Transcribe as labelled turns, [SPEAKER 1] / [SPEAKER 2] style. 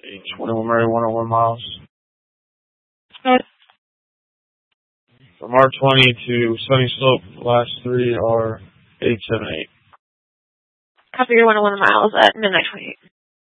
[SPEAKER 1] 21 Murray, 101 miles.
[SPEAKER 2] Good.
[SPEAKER 1] From R20 to Sunny Slope, the last 3 are 878.
[SPEAKER 2] Copy your 101 miles at midnight 28.